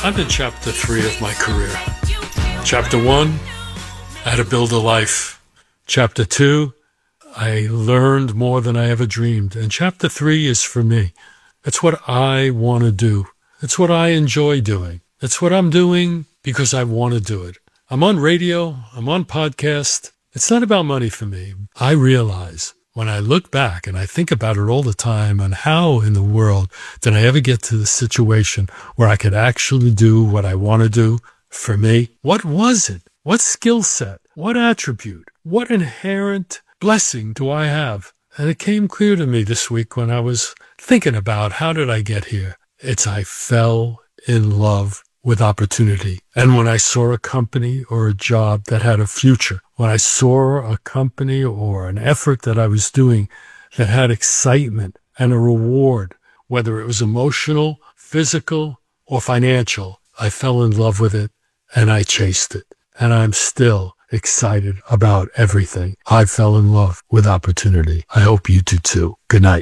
I'm in chapter 3 of my career. Chapter 1, how to build a life. Chapter 2, I learned more than I ever dreamed. And chapter 3 is for me. It's what I want to do. It's what I enjoy doing. It's what I'm doing because I want to do it. I'm on radio. I'm on podcast. It's not about money for me. I realize when I look back and I think about it all the time on how in the world did I ever get to the situation where I could actually do what I want to do for me? What was it? What skill set? What attribute? What inherent blessing do I have? And it came clear to me this week when I was thinking about how did I get here? It's I fell in love with opportunity. And when I saw a company or a job that had a future, when I saw a company or an effort that I was doing that had excitement and a reward, whether it was emotional, physical, or financial, I fell in love with it and I chased it. And I'm still excited about everything. I fell in love with opportunity. I hope you do too. Good night.